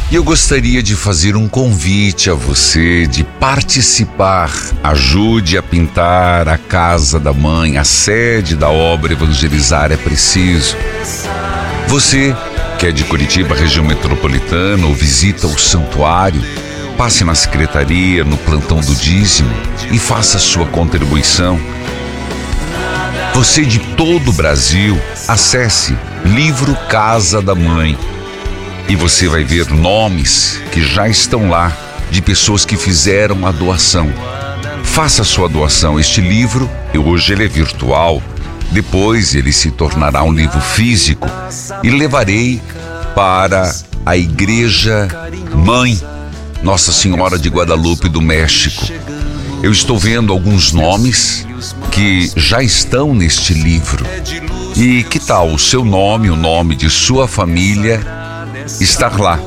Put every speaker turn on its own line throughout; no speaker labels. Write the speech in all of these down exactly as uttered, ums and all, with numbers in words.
E eu gostaria de fazer um convite a você de participar. Ajude a pintar a casa da mãe, a sede da obra Evangelizar é Preciso. Você que é de Curitiba, região metropolitana, ou visita o santuário, passe na secretaria, no plantão do dízimo e faça a sua contribuição. Você de todo o Brasil, acesse Livro Casa da Mãe e você vai ver nomes que já estão lá de pessoas que fizeram a doação. Faça a sua doação. Este livro, hoje ele é virtual, depois ele se tornará um livro físico e levarei para a Igreja Mãe Nossa Senhora de Guadalupe do México. Eu estou vendo alguns nomes que já estão neste livro. E que tal o seu nome, o nome de sua família estar lá?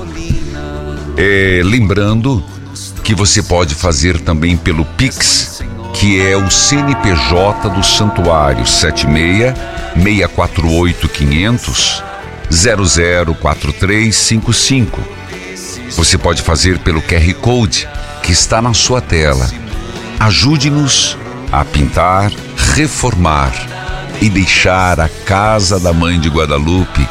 É, lembrando que você pode fazer também pelo Pix, que é o C N P J do Santuário, sete seis, seis quatro oito, quinhentos, zero zero quatro três cinco cinco. Você pode fazer pelo Q R Code que está na sua tela. Ajude-nos a pintar, reformar e deixar a casa da Mãe de Guadalupe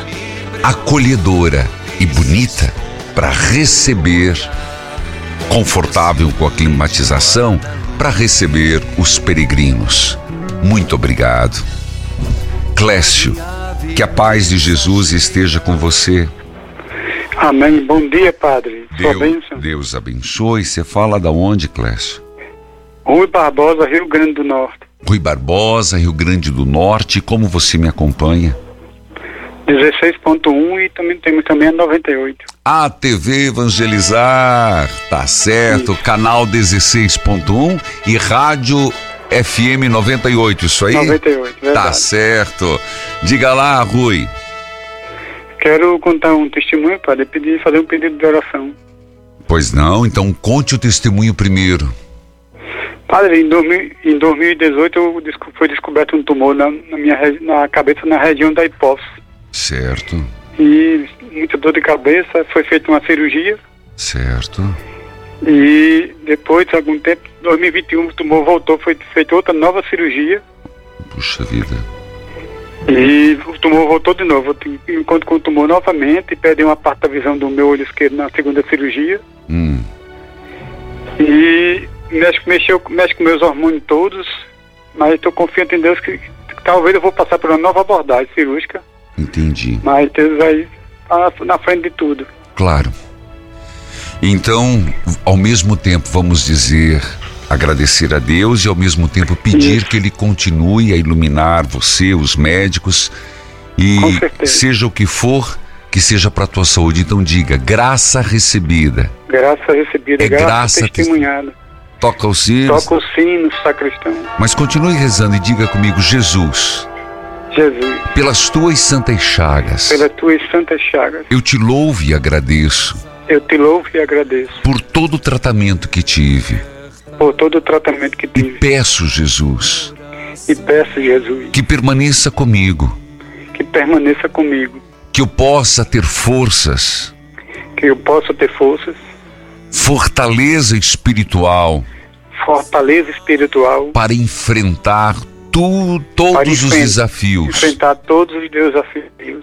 acolhedora e bonita para receber, confortável com a climatização, para receber os peregrinos. Muito obrigado. Clécio, que a paz de Jesus esteja com você.
Amém. Bom dia, padre. Sua bênção.
Deus abençoe. Você fala da onde, Clécio?
Rui Barbosa, Rio Grande do Norte.
Rui Barbosa, Rio Grande do Norte. Como você me acompanha?
dezesseis ponto um e também temos também a noventa e oito.
A T V Evangelizar, tá certo. Isso. Canal dezesseis ponto um e Rádio F M noventa e oito, isso aí?
noventa e oito, verdade.
Tá certo. Diga lá, Rui.
Quero contar um testemunho, padre, pedir, fazer um pedido de oração.
Pois não, então conte o testemunho primeiro.
Padre, em, dois mil, em dois mil e dezoito eu, foi descoberto um tumor na, na minha na cabeça, na região da hipófise.
Certo.
E muita dor de cabeça, foi feita uma cirurgia.
Certo.
E depois, de algum tempo, em dois mil e vinte e um, o tumor voltou, foi feita outra nova cirurgia.
Puxa vida.
E o tumor voltou de novo. Eu encontro com o tumor novamente e perdi uma parte da visão do meu olho esquerdo na segunda cirurgia.
Hum.
E mexe, mexeu, mexe com meus hormônios todos, mas estou confiante em Deus que, que talvez eu vou passar por uma nova abordagem cirúrgica.
Entendi.
Mas Deus vai estar na frente de tudo.
Claro. Então, ao mesmo tempo, vamos dizer, agradecer a Deus e ao mesmo tempo pedir Isso. que Ele continue a iluminar você, os médicos, e seja o que for, que seja para a tua saúde. Então diga, graça recebida.
Graça recebida,
é
graça,
graça
testemunhada.
Toca o sino.
Toca o sino, sacristão.
Mas continue rezando e diga comigo, Jesus.
Jesus.
Pelas tuas santas chagas.
Pelas tuas santas chagas.
Eu te louvo e agradeço.
Eu te louvo e agradeço.
Por todo o tratamento que tive.
Por todo o tratamento que tive.
E peço, Jesus.
E peço, Jesus.
Que permaneça comigo.
Que permaneça comigo.
Que eu possa ter forças.
Que eu possa ter forças.
Fortaleza espiritual.
Fortaleza espiritual.
Para enfrentar tu, todos para os enfrent- desafios.
Enfrentar todos os desafios.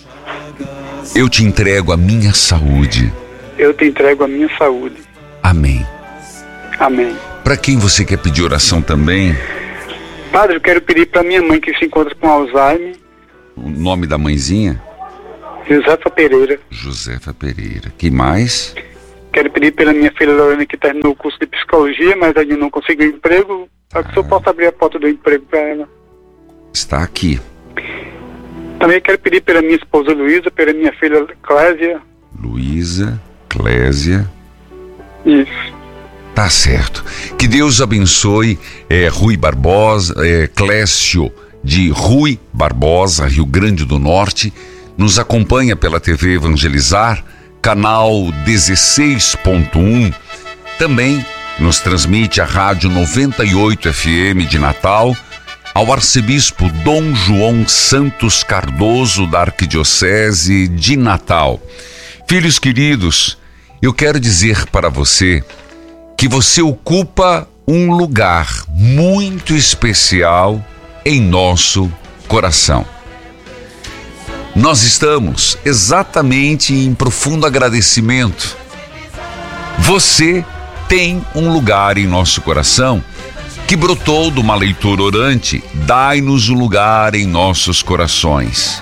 Eu te entrego a minha saúde.
Eu te entrego a minha saúde.
Amém.
Amém.
Para quem você quer pedir oração também?
Padre, eu quero pedir para minha mãe que se encontra com Alzheimer.
O nome da mãezinha?
Josefa Pereira.
Josefa Pereira. Quem mais?
Quero pedir pela minha filha Lorena, que terminou o curso de psicologia, mas ainda não conseguiu emprego, para que o senhor possa abrir a porta do emprego para ela.
Está aqui.
Também quero pedir pela minha esposa Luísa, pela minha filha Clésia.
Luísa, Clésia.
Isso.
Tá certo. Que Deus abençoe é, Rui Barbosa, é, Clécio de Rui Barbosa, Rio Grande do Norte. Nos acompanha pela T V Evangelizar, canal dezesseis ponto um. Também nos transmite a Rádio noventa e oito F M de Natal. Ao arcebispo Dom João Santos Cardoso, da Arquidiocese de Natal. Filhos queridos, eu quero dizer para você que você ocupa um lugar muito especial em nosso coração. Nós estamos exatamente em profundo agradecimento. Você tem um lugar em nosso coração que brotou de uma leitura orante. Dai-nos um lugar em nossos corações.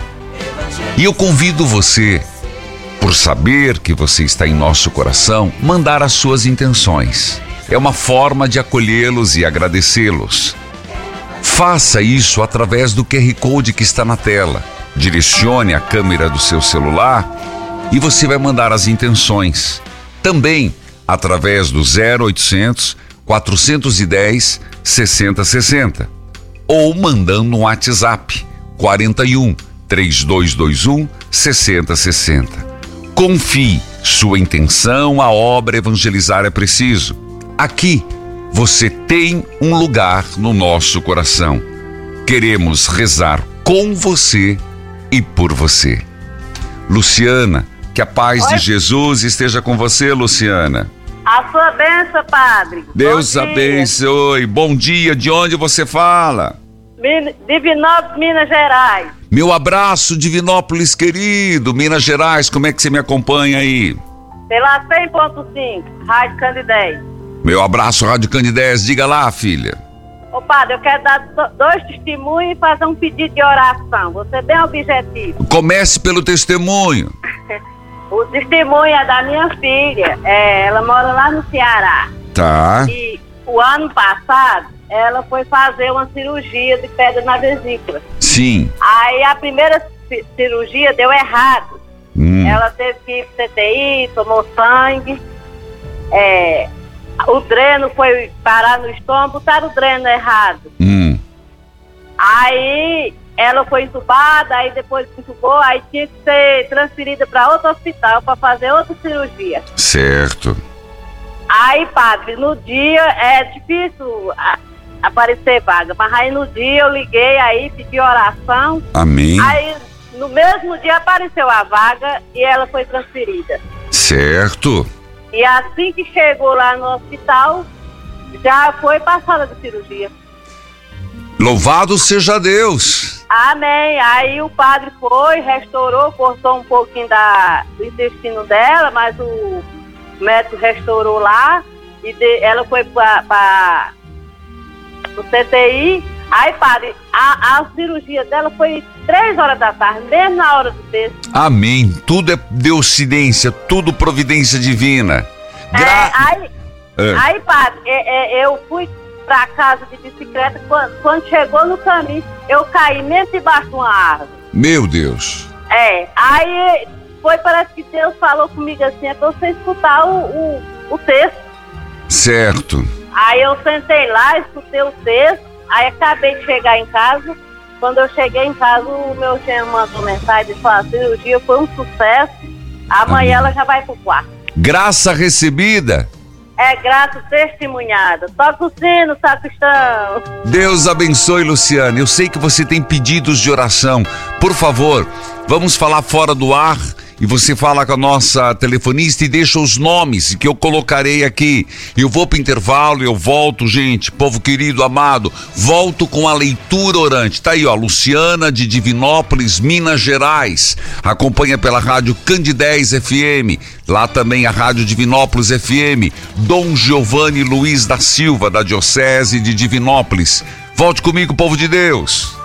E eu convido você, por saber que você está em nosso coração, mandar as suas intenções. É uma forma de acolhê-los e agradecê-los. Faça isso através do Q R Code que está na tela. Direcione a câmera do seu celular e você vai mandar as intenções. Também através do zero oitocentos, quatrocentos e dez, sessenta sessenta. Ou mandando um WhatsApp quarenta e um, trinta e dois vinte e um, sessenta sessenta. Confie sua intenção, a obra Evangelizar é Preciso. Aqui você tem um lugar no nosso coração. Queremos rezar com você e por você. Luciana, que a paz Oi. de Jesus esteja com você, Luciana.
A sua bênção, padre.
Deus abençoe. Bom dia. De onde você fala?
Divinópolis, Minas Gerais.
Meu abraço, Divinópolis querido. Minas Gerais, como é que você me acompanha aí?
Pela cem ponto cinco, Rádio Candidez.
Meu abraço, Rádio Candidez. Diga lá, filha.
Ô padre, eu quero dar dois testemunhos e fazer um pedido de oração. Vou ser bem objetivo.
Comece pelo testemunho.
O testemunho é da minha filha. É, ela mora lá no Ceará.
Tá.
E o ano passado, ela foi fazer uma cirurgia de pedra na vesícula.
Sim.
Aí a primeira cirurgia deu errado. Hum. Ela teve que ir pro C T I, tomou sangue. É... O dreno foi parar no estômago, botaram o dreno errado.
Hum.
Aí ela foi entubada, aí depois entubou, aí tinha que ser transferida para outro hospital para fazer outra cirurgia.
Certo.
Aí, padre, no dia é difícil a, aparecer vaga, mas aí no dia eu liguei aí, pedi oração.
Amém.
Aí no mesmo dia apareceu a vaga e ela foi transferida.
Certo.
E assim que chegou lá no hospital, já foi passada de cirurgia.
Louvado seja Deus.
Amém. Aí o padre foi, restaurou, cortou um pouquinho da, do intestino dela, mas o médico restaurou lá e de, ela foi para o C T I. Aí, padre, a, a cirurgia dela foi três horas da tarde, mesmo na hora do texto.
Amém. Tudo é deuscidência, tudo providência divina. Gra...
É, aí, é. aí, padre, é, é, eu fui pra casa de bicicleta, quando, quando chegou no caminho, eu caí mesmo debaixo de uma árvore.
Meu Deus.
É, aí foi, parece que Deus falou comigo assim, é pra você escutar o, o, o texto.
Certo.
Aí eu sentei lá, escutei o texto. Aí acabei de chegar em casa. Quando eu cheguei em casa, o meu genro mandou mensagem e falou: a cirurgia foi um sucesso. Amanhã Amém. Ela já vai pro quarto.
Graça recebida.
É graça testemunhada. Toca o sino, sacristão.
Deus abençoe, Luciana. Eu sei que você tem pedidos de oração. Por favor, vamos falar fora do ar. E você fala com a nossa telefonista e deixa os nomes que eu colocarei aqui. Eu vou para o intervalo, eu volto, gente, povo querido, amado. Volto com a leitura orante. Tá aí, ó, Luciana de Divinópolis, Minas Gerais. Acompanha pela rádio Candidez F M. Lá também a rádio Divinópolis F M. Dom Giovanni Luiz da Silva, da Diocese de Divinópolis. Volte comigo, povo de Deus.